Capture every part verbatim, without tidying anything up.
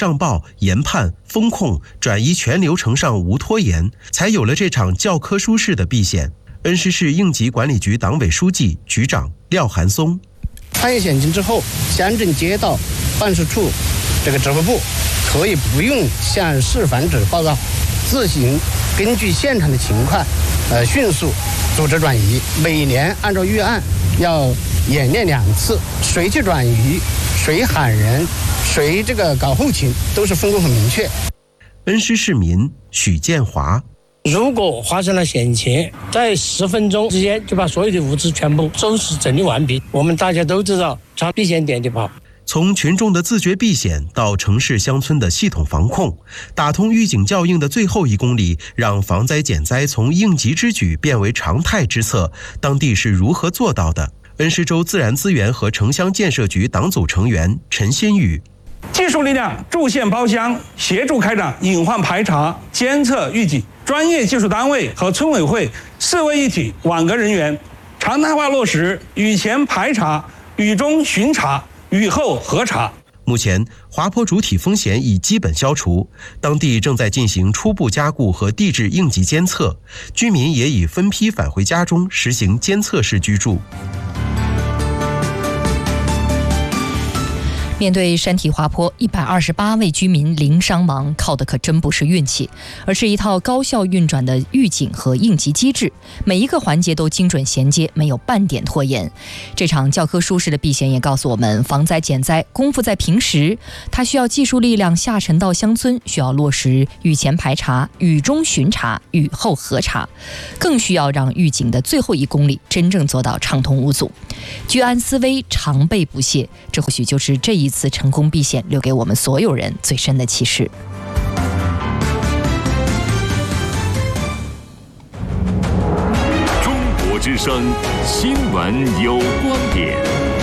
上报、研判、风控、转移全流程上无拖延，才有了这场教科书式的避险。恩施市应急管理局党委书记、局长廖寒松。 参与险情之后，乡镇街道办事处这个指挥部可以不用向市防指报告，自行根据现场的情况，呃，迅速组织转移。每年按照预案要演练两次，谁去转移，谁喊人，谁这个搞后勤，都是分工很明确。 恩施市民许建华。 如果发生了险情，在十分钟之间就把所有的物资全部收拾整理完毕。我们大家都知道朝避险点就跑。 从群众的自觉避险到城市乡村的系统防控，打通预警效应的最后一公里，让防灾减灾从应急之举变为常态之策，当地是如何做到的？恩施州自然资源和城乡建设局党组成员陈新宇。 技术力量驻县包乡，协助开展隐患排查、监测预警。专业技术单位和村委会四位一体网格人员，常态化落实雨前排查、雨中巡查、雨后核查。 目前，滑坡主体风险已基本消除，当地正在进行初步加固和地质应急监测，居民也已分批返回家中，实行监测式居住。 面对山体滑坡，一百二十八位居民零伤亡，靠的可真不是运气，而是一套高效运转的预警和应急机制，每一个环节都精准衔接，没有半点拖延。这场教科书式的避险也告诉我们，防灾减灾功夫在平时，它需要技术力量下沉到乡村，需要落实雨前排查、雨中巡查、雨后核查，更需要让预警的最后一公里真正做到畅通无阻。居安思危，常备不懈，这或许就是这一次成功避险留给我们所有人最深的启示。 中国之声新闻有观点。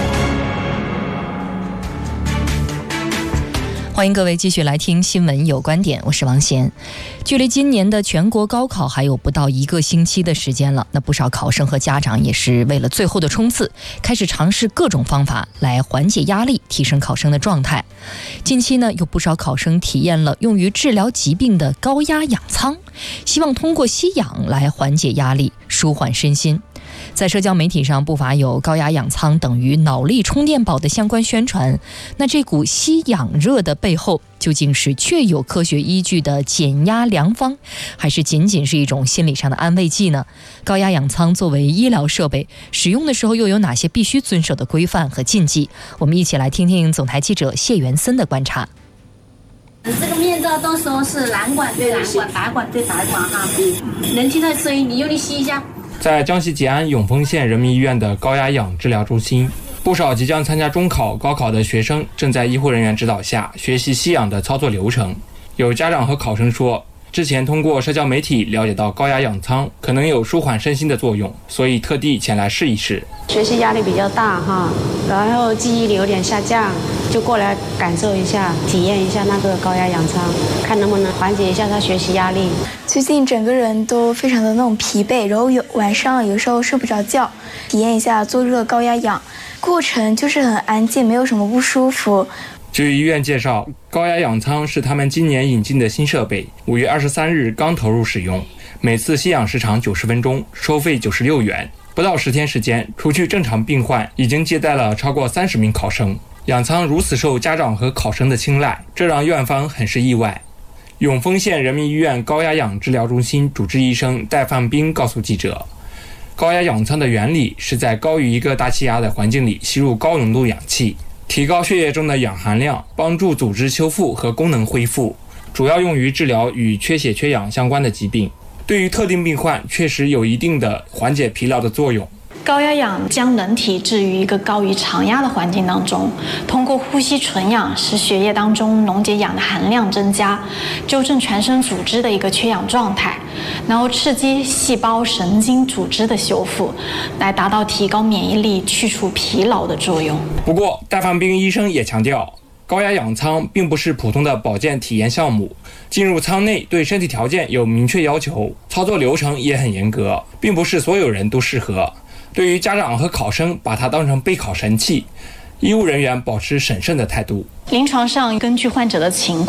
欢迎各位继续来听新闻有观点，我是王贤。距离今年的全国高考还有不到一个星期的时间了，那不少考生和家长也是为了最后的冲刺，开始尝试各种方法来缓解压力，提升考生的状态。近期呢，有不少考生体验了用于治疗疾病的高压氧舱，希望通过吸氧来缓解压力，舒缓身心。在社交媒体上不乏有高压氧舱等于脑力充电宝的相关宣传，那这股吸氧热的背后究竟是确有科学依据的减压良方，还是仅仅是一种心理上的安慰剂呢？高压氧舱作为医疗设备，使用的时候又有哪些必须遵守的规范和禁忌？我们一起来听听总台记者谢元森的观察。 这个面罩都说是蓝管对蓝管，白管对白管哈，能听到声音，你用力吸一下。 在江西吉安永丰县人民医院的高压氧治疗中心，不少即将参加中考、高考的学生正在医护人员指导下学习吸氧的操作流程。有家长和考生说，之前通过社交媒体了解到高压氧舱可能有舒缓身心的作用，所以特地前来试一试。 学习压力比较大哈，然后记忆力有点下降，就过来感受一下，体验一下那个高压氧舱，看能不能缓解一下他学习压力。 最近整个人都非常的那种疲惫，然后有晚上有时候睡不着觉，体验一下做这个高压氧，过程就是很安静，没有什么不舒服。 据医院介绍，高压氧舱是他们今年引进的新设备，五月二十三日刚投入使用，每次吸氧时长九十分钟，收费九十六元。不到十天时间，除去正常病患，已经接待了超过三十名考生。氧舱如此受家长和考生的青睐，这让院方很是意外。永丰县人民医院高压氧治疗中心主治医生戴范斌告诉记者，高压氧舱的原理是在高于一个大气压的环境里吸入高浓度氧气，提高血液中的氧含量，帮助组织修复和功能恢复，主要用于治疗与缺血缺氧相关的疾病。对于特定病患确实有一定的缓解疲劳的作用。 高压氧将人体置于一个高于常压的环境当中，通过呼吸纯氧，使血液当中溶解氧的含量增加，纠正全身组织的一个缺氧状态，然后刺激细胞、神经组织的修复，来达到提高免疫力、去除疲劳的作用。 不过，戴范斌医生也强调，高压氧舱并不是普通的保健体验项目，进入舱内对身体条件有明确要求，操作流程也很严格，并不是所有人都适合。对于家长和考生把它当成备考神器，医务人员保持审慎的态度。 临床上根据患者的情况